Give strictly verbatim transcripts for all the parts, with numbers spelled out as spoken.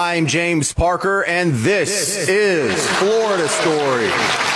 I'm James Parker, and this is Florida Story.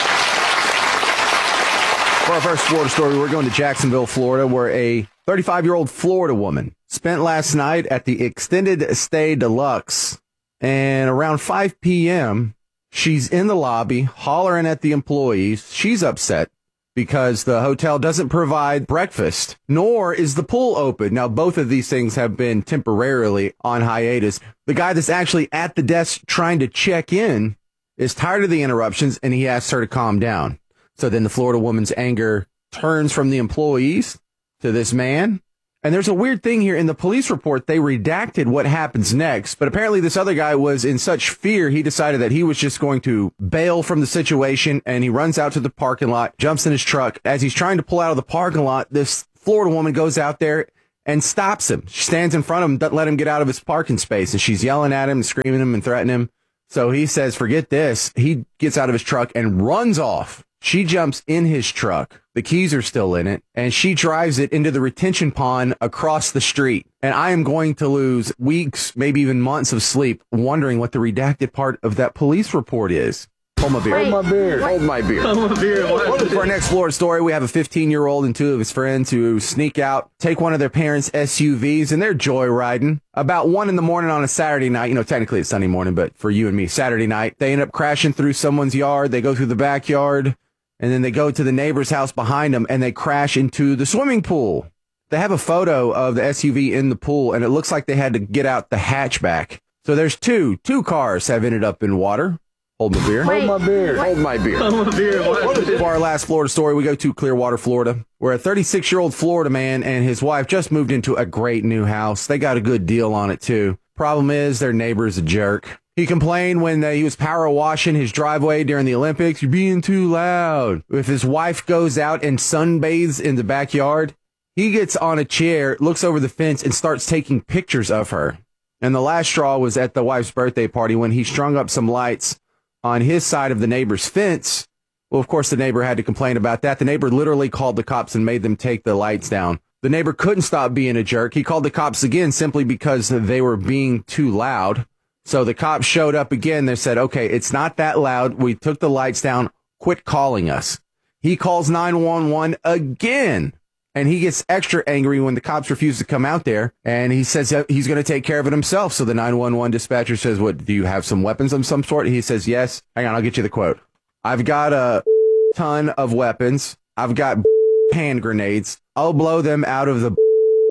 For our first Florida story, we're going to Jacksonville, Florida, where a thirty-five-year-old Florida woman spent last night at the Extended Stay Deluxe. And around five p.m., she's in the lobby hollering at the employees. She's upset because the hotel doesn't provide breakfast, nor is the pool open. Now, both of these things have been temporarily on hiatus. The guy that's actually at the desk trying to check in is tired of the interruptions, and he asks her to calm down. So then the Florida woman's anger turns from the employees to this man. And there's a weird thing here. In the police report, they redacted what happens next. But apparently this other guy was in such fear, he decided that he was just going to bail from the situation. And he runs out to the parking lot, jumps in his truck. As he's trying to pull out of the parking lot, this Florida woman goes out there and stops him. She stands in front of him, doesn't let him get out of his parking space. And she's yelling at him, and screaming at him and threatening him. So he says, forget this. He gets out of his truck and runs off. She jumps in his truck. The keys are still in it, and she drives it into the retention pond across the street. And I am going to lose weeks, maybe even months of sleep wondering what the redacted part of that police report is. Hold my beer. Hold my beer. Hold my beer. Hold my beer. For our next Florida story, we have a fifteen-year-old and two of his friends who sneak out, take one of their parents' S U Vs, and they're joyriding. About one in the morning on a Saturday night, you know, technically it's Sunday morning, but for you and me, Saturday night, they end up crashing through someone's yard. They go through the backyard. And then they go to the neighbor's house behind them, and they crash into the swimming pool. They have a photo of the S U V in the pool, and it looks like they had to get out the hatchback. So there's two. Two cars have ended up in water. Hold my beer. Hold my beer. Hold my beer. Hold my beer. For our last Florida story, we go to Clearwater, Florida, where a thirty-six-year-old Florida man and his wife just moved into a great new house. They got a good deal on it, too. Problem is, their neighbor is a jerk. He complained when uh, he was power washing his driveway during the Olympics. You're being too loud. If his wife goes out and sunbathes in the backyard, he gets on a chair, looks over the fence, and starts taking pictures of her. And the last straw was at the wife's birthday party when he strung up some lights on his side of the neighbor's fence. Well, of course, the neighbor had to complain about that. The neighbor literally called the cops and made them take the lights down. The neighbor couldn't stop being a jerk. He called the cops again simply because they were being too loud. So the cops showed up again. They said, okay, it's not that loud. We took the lights down. Quit calling us. He calls nine one one again, and he gets extra angry when the cops refuse to come out there. And he says he's going to take care of it himself. So the nine one one dispatcher says, what, do you have some weapons of some sort? He says, yes. Hang on, I'll get you the quote. I've got a ton of weapons. I've got hand grenades. I'll blow them out of the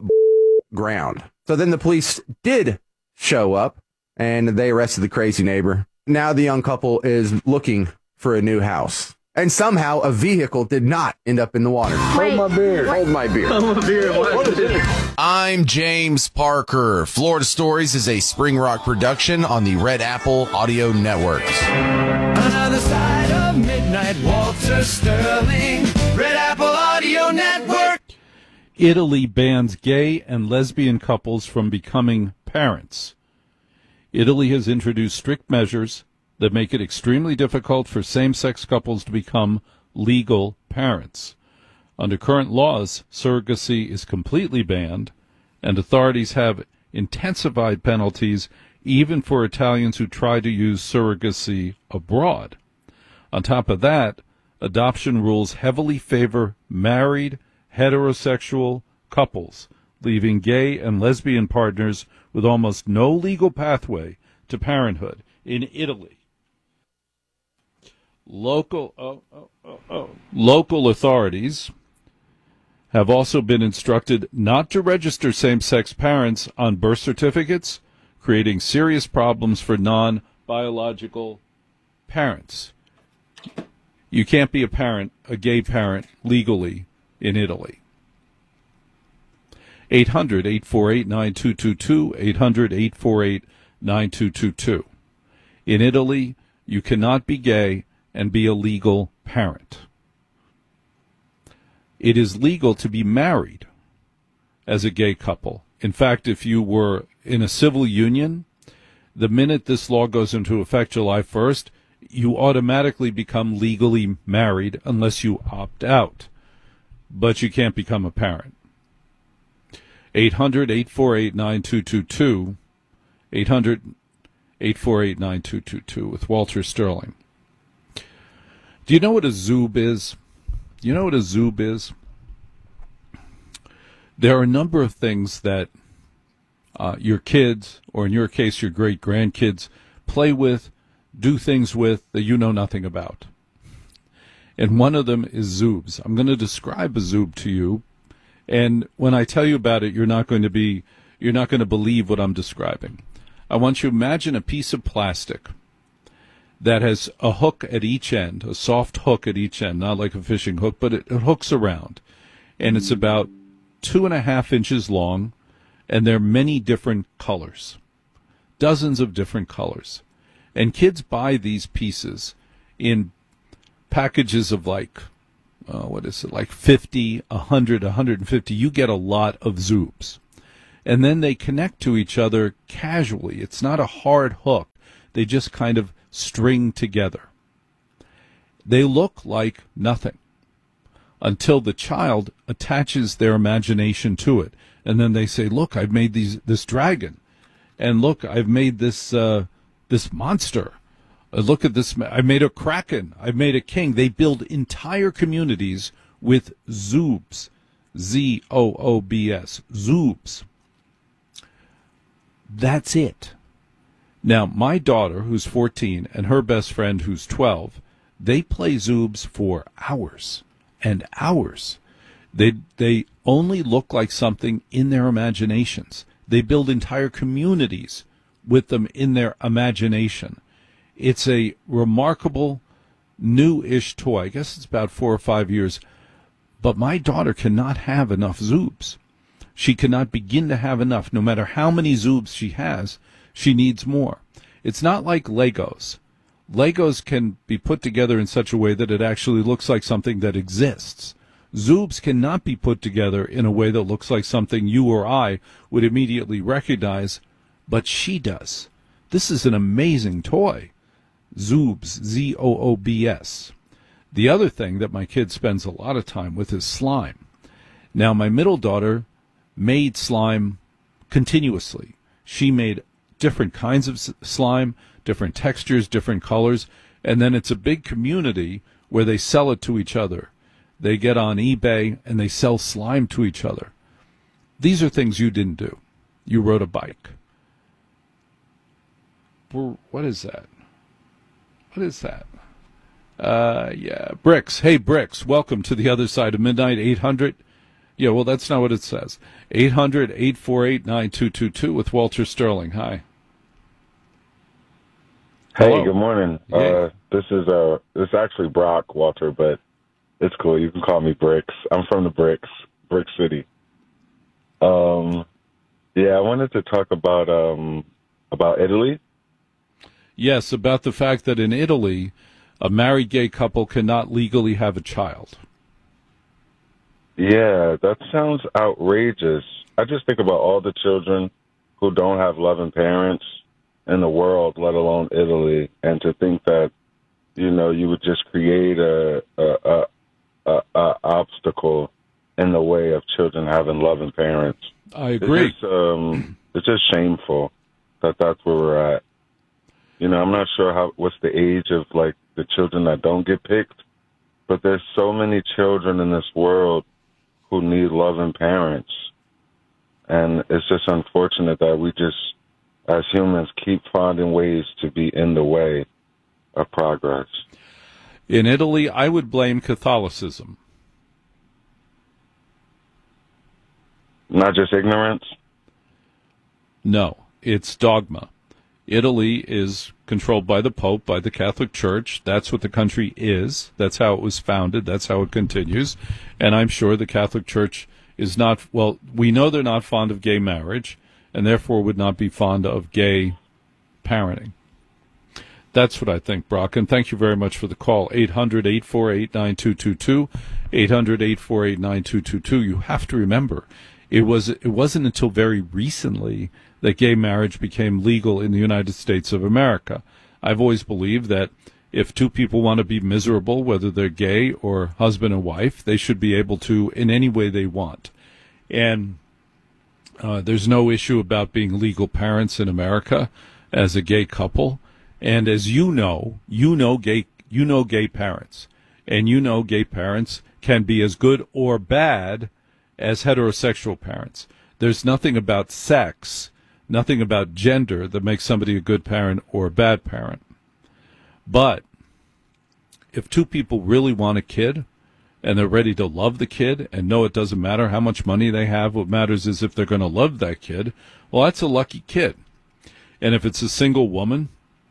ground. So then the police did show up, and they arrested the crazy neighbor. Now the young couple is looking for a new house. And somehow a vehicle did not end up in the water. Hold my beer. Hold my beer. Hold my beer. I'm James Parker. Florida Stories is a Spring Rock production on the Red Apple Audio Network. Another side of midnight, Walter Sterling, Red Apple Audio Network. Italy bans gay and lesbian couples from becoming parents. Italy has introduced strict measures that make it extremely difficult for same-sex couples to become legal parents. Under current laws, surrogacy is completely banned, and authorities have intensified penalties even for Italians who try to use surrogacy abroad. On top of that, adoption rules heavily favor married, heterosexual couples, leaving gay and lesbian partners with almost no legal pathway to parenthood in Italy. Local, oh, oh, oh, oh. Local authorities have also been instructed not to register same-sex parents on birth certificates, creating serious problems for non-biological parents. You can't be a parent, a gay parent, legally in Italy. eight hundred, eight four eight, nine two two two, eight hundred, eight four eight, nine two two two. In Italy, you cannot be gay and be a legal parent. It is legal to be married as a gay couple. In fact, if you were in a civil union, the minute this law goes into effect July first, you automatically become legally married unless you opt out. But you can't become a parent. eight hundred, eight four eight, nine two two two, eight hundred, eight four eight, nine two two two with Walter Sterling. Do you know what a zoob is? Do you know what a zoob is? There are a number of things that uh, your kids, or in your case, your great-grandkids, play with, do things with that you know nothing about. And one of them is zoobs. I'm going to describe a zoob to you, and when I tell you about it, you're not going to be, you're not going to believe what I'm describing. I want you to imagine a piece of plastic that has a hook at each end, a soft hook at each end, not like a fishing hook, but it, it hooks around. And it's about two and a half inches long, and there are many different colors, dozens of different colors. And kids buy these pieces in packages of like, uh, what is it, like fifty, one hundred, one hundred fifty. You get a lot of zoobs. And then they connect to each other casually. It's not a hard hook. They just kind of string together. They look like nothing until the child attaches their imagination to it. And then they say, look, I've made these this dragon. And look, I've made this uh, this monster. Uh, look at this. I made a kraken. I made a king. They build entire communities with zoobs. Z O O B S. Zoobs. That's it. Now, my daughter, who's fourteen, and her best friend, who's twelve, they play zoobs for hours and hours. They they only look like something in their imaginations. They build entire communities with them in their imagination. It's a remarkable, new-ish toy. I guess it's about four or five years. But my daughter cannot have enough zoobs. She cannot begin to have enough. No matter how many zoobs she has, she needs more. It's not like Legos. Legos can be put together in such a way that it actually looks like something that exists. Zoobs cannot be put together in a way that looks like something you or I would immediately recognize, but she does. This is an amazing toy. Zoobs, Z O O B S. The other thing that my kid spends a lot of time with is slime. Now, my middle daughter made slime continuously. She made different kinds of slime, different textures, different colors, and then it's a big community where they sell it to each other. They get on eBay and they sell slime to each other. These are things you didn't do. You rode a bike. What is that? What is that? Uh, yeah, Bricks. Hey, Bricks, welcome to the other side of midnight, eight hundred. Yeah, well, that's not what it says. eight hundred, eight four eight, nine two two two with Walter Sterling. Hi. Hey, Hello. good morning. Yeah. Uh, this is uh, this is actually Brock, Walter, but it's cool. You can call me Bricks. I'm from the Bricks, Brick City. Um, yeah, I wanted to talk about um about Italy. Yes, about the fact that in Italy, a married gay couple cannot legally have a child. Yeah, that sounds outrageous. I just think about all the children who don't have loving parents in the world, let alone Italy, and to think that, you know, you would just create a a, a, a, a obstacle in the way of children having loving parents. I agree. It's just, um, it's just shameful that that's where we're at. You know, I'm not sure how what's the age of, like, the children that don't get picked, but there's so many children in this world who need loving parents. And it's just unfortunate that we just, as humans, keep finding ways to be in the way of progress. In Italy, I would blame Catholicism. Not just ignorance? No, it's dogma. Italy is controlled by the Pope, by the Catholic Church. That's what the country is. That's how it was founded. That's how it continues. And I'm sure the Catholic Church is not, well, we know they're not fond of gay marriage, and therefore would not be fond of gay parenting. That's what I think, Brock. And thank you very much for the call. eight hundred, eight four eight, nine two two two. eight hundred, eight four eight, nine two two two. You have to remember, it was it wasn't until very recently that gay marriage became legal in the United States of America. I've always believed that if two people want to be miserable, whether they're gay or husband and wife, they should be able to in any way they want. And uh, there's no issue about being legal parents in America. as a gay couple. And as you know, you know gay, you know gay parents, and you know gay parents can be as good or bad as heterosexual parents. There's nothing about sex, nothing about gender that makes somebody a good parent or a bad parent. But if two people really want a kid and they're ready to love the kid and know it doesn't matter how much money they have, what matters is if they're going to love that kid, well, that's a lucky kid. And if it's a single woman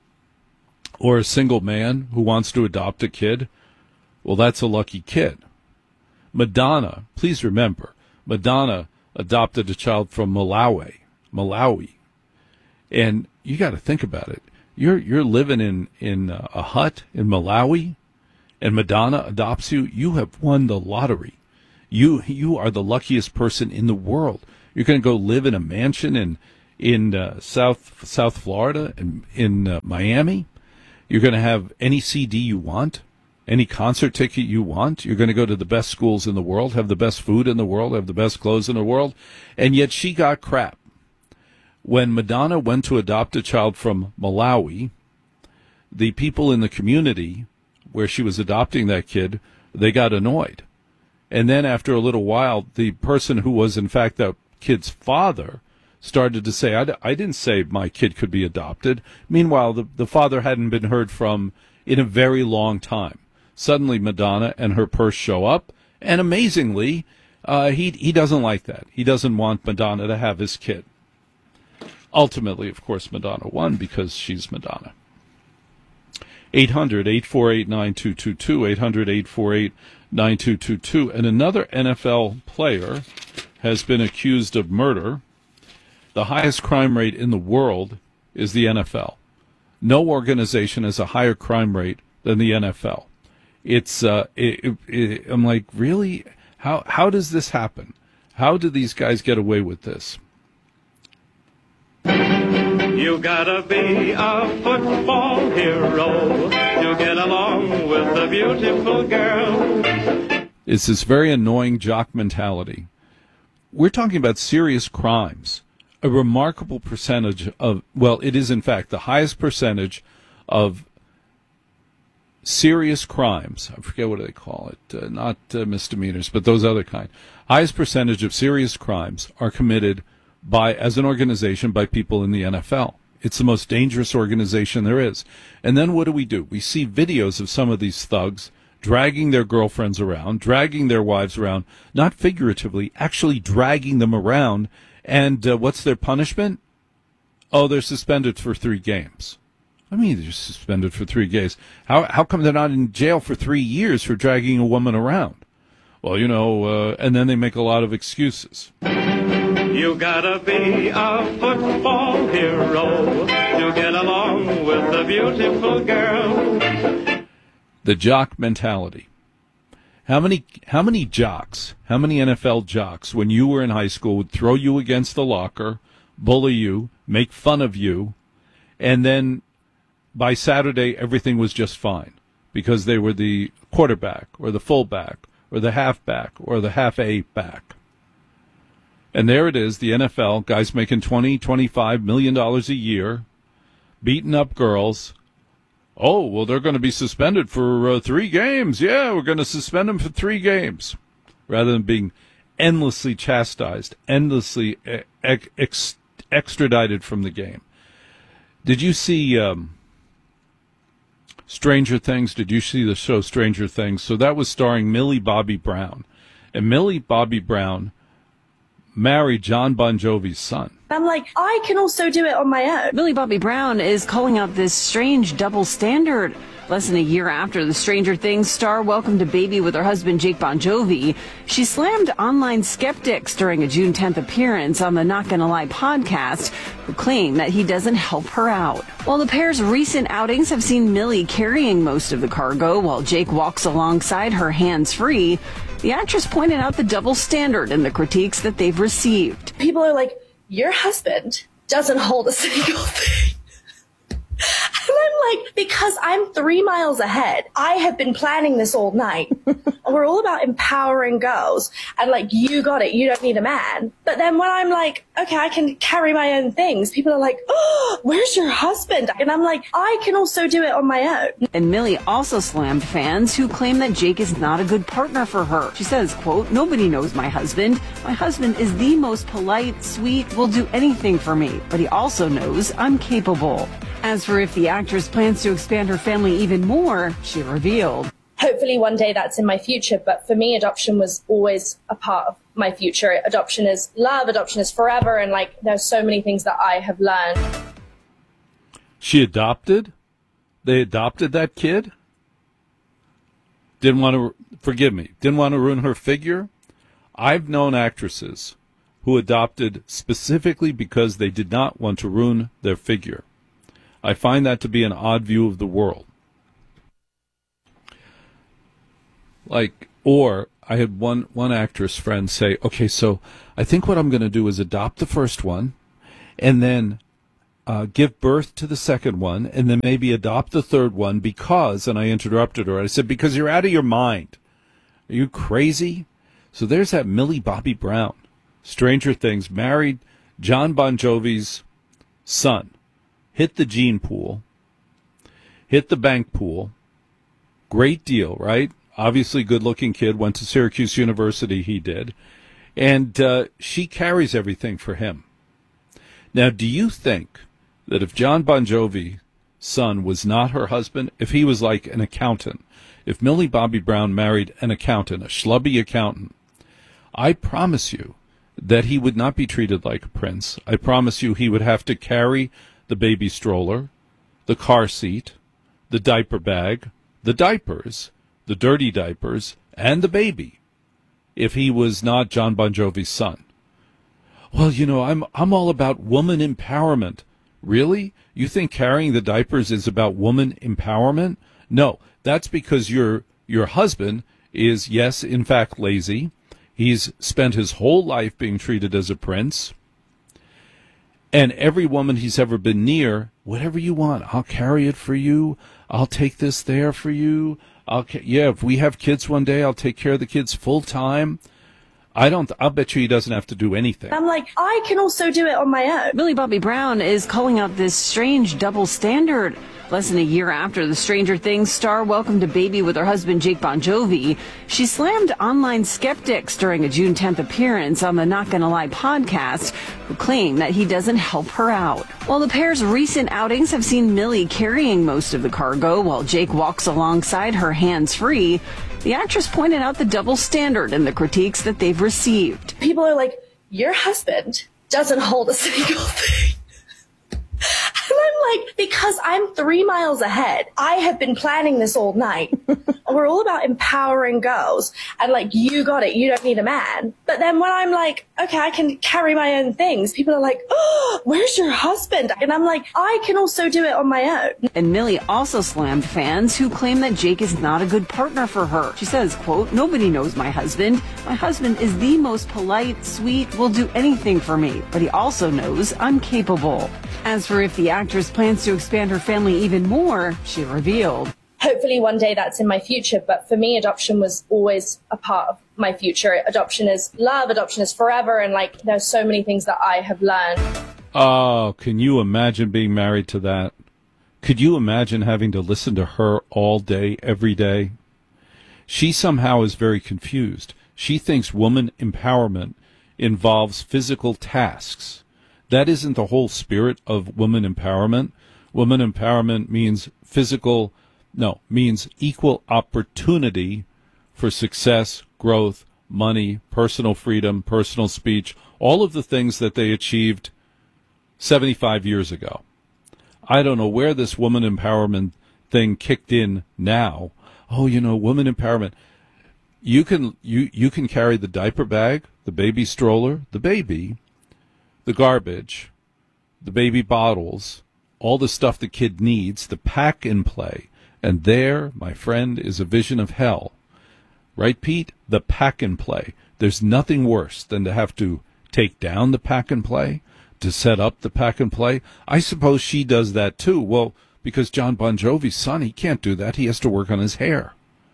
or a single man who wants to adopt a kid, well, that's a lucky kid. Madonna, please remember, Madonna adopted a child from Malawi, Malawi. And you got to think about it. You're you're living in, in a hut in Malawi, and Madonna adopts you. You have won the lottery. You you are the luckiest person in the world. You're going to go live in a mansion in in uh, South South Florida and in uh, Miami. You're going to have any C D you want, any concert ticket you want. You're going to go to the best schools in the world, have the best food in the world, have the best clothes in the world, and yet she got crap. When Madonna went to adopt a child from Malawi, the people in the community where she was adopting that kid, they got annoyed. And then after a little while, the person who was in fact that kid's father started to say, I, d- I didn't say my kid could be adopted. Meanwhile, the, the father hadn't been heard from in a very long time. Suddenly, Madonna and her purse show up, and amazingly, uh, he he doesn't like that. He doesn't want Madonna to have his kid. Ultimately, of course, Madonna won because she's Madonna. eight hundred, eight four eight, nine two two two, eight hundred, eight four eight, nine two two two. And another N F L player has been accused of murder. The highest crime rate in the world is the N F L. No organization has a higher crime rate than the N F L. It's uh, it, it, it, I'm like, really? How how does this happen? How do these guys get away with this? You gotta be a football hero to get along with a beautiful girl. It's this very annoying jock mentality. We're talking about serious crimes. A remarkable percentage of, well, it is in fact the highest percentage of serious crimes. I forget what they call it, uh, not uh, misdemeanors, but those other kind. Highest percentage of serious crimes are committed by, as an organization, by people in the N F L. It's the most dangerous organization there is. And then what do we do? We see videos of some of these thugs dragging their girlfriends around, dragging their wives around, not figuratively, actually dragging them around. And uh, what's their punishment? Oh, they're suspended for three games. I mean, they're suspended for three games. How how come they're not in jail for three years for dragging a woman around? Well, you know, uh, and then they make a lot of excuses. You gotta be a football hero to get along with a beautiful girl. The jock mentality. How many how many jocks, how many N F L jocks, when you were in high school, would throw you against the locker, bully you, make fun of you, and then by Saturday everything was just fine because they were the quarterback or the fullback or the halfback or the half-a back. And there it is, the N F L, guys making twenty, twenty-five million dollars a year, beating up girls. Oh, well, they're going to be suspended for uh, three games. Yeah, we're going to suspend them for three games. Rather than being endlessly chastised, endlessly ex- ex- extradited from the game. Did you see um, Stranger Things? Did you see the show Stranger Things? So that was starring Millie Bobby Brown. And Millie Bobby Brown married John Bon Jovi's son. I'm like, I can also do it on my own. Millie Bobby Brown is calling out this strange double standard. Less than a year after the Stranger Things star welcomed a baby with her husband Jake Bon Jovi, she slammed online skeptics during a June tenth appearance on the Not Gonna Lie podcast, who claim that he doesn't help her out. While the pair's recent outings have seen Millie carrying most of the cargo while Jake walks alongside her hands-free, the actress pointed out the double standard in the critiques that they've received. People are like, your husband doesn't hold a single thing. And I'm like, because I'm three miles ahead. I have been planning this all night. we're all about empowering girls and like, you got it, you don't need a man. But then when I'm like, okay, I can carry my own things, people are like, oh, where's your husband? And I'm like, I can also do it on my own. And Millie also slammed fans who claim that Jake is not a good partner for her. She says, quote, nobody knows my husband. My husband is the most polite, sweet, will do anything for me, but he also knows I'm capable. As for if the actress plans to expand her family even more, she revealed. Hopefully one day that's in my future, but for me, adoption was always a part of my future. Adoption is love, adoption is forever, and like there's so many things that I have learned. She adopted? They adopted that kid? Didn't want to, forgive me, didn't want to ruin her figure? I've known actresses who adopted specifically because they did not want to ruin their figure. I find that to be an odd view of the world. Like, or I had one, one actress friend say, okay, so I think what I'm going to do is adopt the first one and then uh, give birth to the second one and then maybe adopt the third one because, and I interrupted her, I said, because you're out of your mind. Are you crazy? So there's that Millie Bobby Brown, Stranger Things, married John Bon Jovi's son, hit the gene pool, hit the bank pool, great deal, right? Obviously good-looking kid, went to Syracuse University, he did. And uh, she carries everything for him. Now, do you think that if John Bon Jovi's son was not her husband, if he was like an accountant, if Millie Bobby Brown married an accountant, a schlubby accountant, I promise you that he would not be treated like a prince. I promise you he would have to carry the baby stroller, the car seat, the diaper bag, the diapers, the dirty diapers, and the baby, if he was not John Bon Jovi's son. Well, you know, I'm I'm all about woman empowerment. Really? You think carrying the diapers is about woman empowerment? No, that's because your your husband is, yes, in fact, lazy. He's spent his whole life being treated as a prince. And every woman he's ever been near, whatever you want, I'll carry it for you. I'll take this there for you. I'll, yeah, if we have kids one day, I'll take care of the kids full time. I don't, I'll bet you he doesn't have to do anything. I'm like, I can also do it on my own. Millie Bobby Brown is calling out this strange double standard. Less than a year after the Stranger Things star welcomed a baby with her husband Jake Bon Jovi, she slammed online skeptics during a June tenth appearance on the Not Gonna Lie podcast, who claim that he doesn't help her out. While the pair's recent outings have seen Millie carrying most of the cargo while Jake walks alongside her hands-free, the actress pointed out the double standard and the critiques that they've received. People are like, your husband doesn't hold a single thing. And I'm like, because I'm three miles ahead. I have been planning this all night. We're all about empowering girls and like, you got it, you don't need a man. But then when I'm like, okay, I can carry my own things, people are like, oh, where's your husband? And I'm like, I can also do it on my own. And Millie also slammed fans who claim that Jake is not a good partner for her. She says, quote, nobody knows my husband. My husband is the most polite, sweet, will do anything for me, but he also knows I'm capable. As for if the actress plans to expand her family even more, she revealed. Hopefully one day that's in my future, but for me, adoption was always a part of my future. Adoption is love, adoption is forever, and like there's so many things that I have learned. Oh, can you imagine being married to that? Could you imagine having to listen to her all day, every day? She somehow is very confused. She thinks woman empowerment involves physical tasks. That isn't the whole spirit of woman empowerment. Woman empowerment means physical, no, means equal opportunity for success, growth, money, personal freedom, personal speech, all of the things that they achieved seventy-five years ago. I don't know where this woman empowerment thing kicked in now. Oh, you know, woman empowerment. You can, you, you can carry the diaper bag, the baby stroller, the baby, the garbage, the baby bottles, all the stuff the kid needs, the pack and play. And there, my friend, is a vision of hell. Right, Pete? The pack and play. There's nothing worse than to have to take down the pack and play, to set up the pack and play. I suppose she does that too. Well, because John Bon Jovi's son, he can't do that. He has to work on his hair.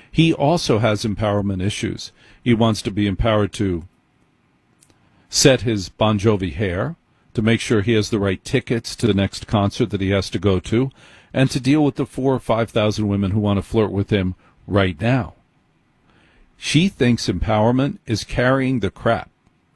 He also has empowerment issues. He wants to be empowered to set his Bon Jovi hair, to make sure he has the right tickets to the next concert that he has to go to, and to deal with the four or five thousand women who want to flirt with him right now. She thinks empowerment is carrying the crap.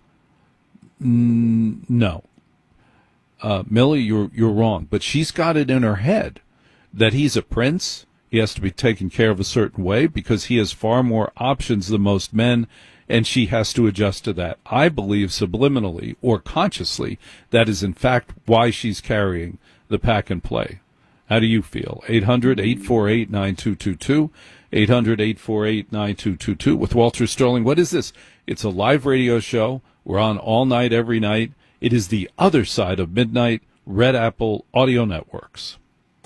Mm, no. Uh, Millie, you're, you're wrong. But she's got it in her head that he's a prince. He has to be taken care of a certain way because he has far more options than most men, and she has to adjust to that. I believe subliminally or consciously that is in fact why she's carrying the pack and play. How do you feel? eight hundred, eight four eight, nine two two two, eight hundred, eight four eight, nine two two two with Walter Sterling. What is this? It's a live radio show. We're on all night, every night. It is the other side of midnight, Red Apple Audio Networks.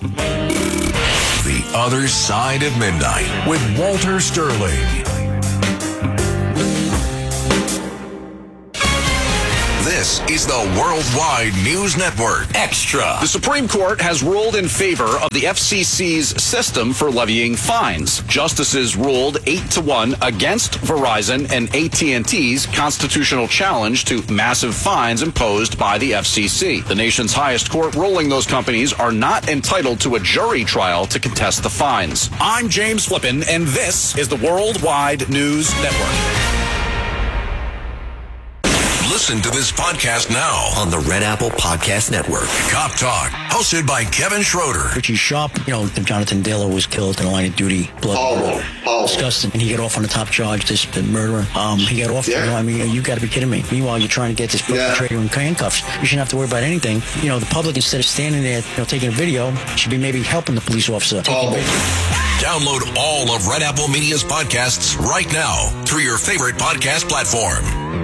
The Other Side of Midnight with Walter Sterling. This is the Worldwide News Network Extra. The Supreme Court has ruled in favor of the F C C's system for levying fines. Justices ruled eight to one against Verizon and A T and T's constitutional challenge to massive fines imposed by the F C C. The nation's highest court ruling those companies are not entitled to a jury trial to contest the fines. I'm James Flippin, and this is the Worldwide News Network. Listen to this podcast now on the Red Apple Podcast Network. Cop Talk, hosted by Kevin Schroeder. Richie Sharp, you know, Jonathan Dillon was killed in the line of duty. Blood. Oh, oh. Disgusting. And he got off on the top charge, this the murderer. Um, he got off. Yeah. You know, I mean, you got to be kidding me. Meanwhile, you're trying to get this perpetrator yeah. in handcuffs. You shouldn't have to worry about anything. You know, the public, instead of standing there, you know, taking a video, should be maybe helping the police officer. Oh. Download all of Red Apple Media's podcasts right now through your favorite podcast platform.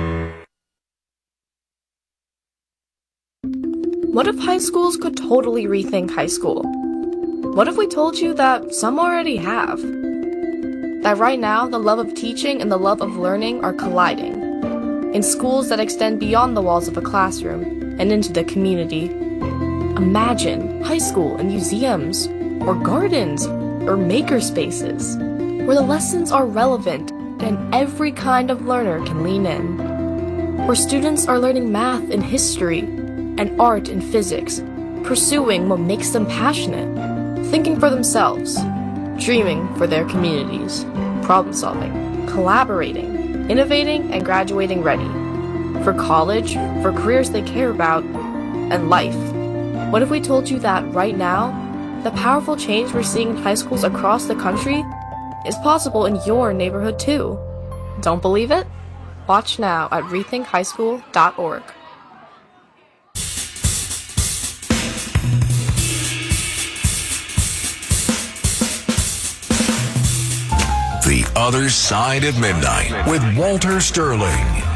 What if high schools could totally rethink high school? What if we told you that some already have? That right now, the love of teaching and the love of learning are colliding. In schools that extend beyond the walls of a classroom and into the community. Imagine high school in museums, or gardens, or maker spaces, where the lessons are relevant and every kind of learner can lean in. Where students are learning math and history, and art and physics, pursuing what makes them passionate, thinking for themselves, dreaming for their communities, problem-solving, collaborating, innovating, and graduating ready. For college, for careers they care about, and life. What if we told you that right now, the powerful change we're seeing in high schools across the country is possible in your neighborhood too? Don't believe it? Watch now at rethink high school dot org. The Other Side of Midnight with Walter Sterling.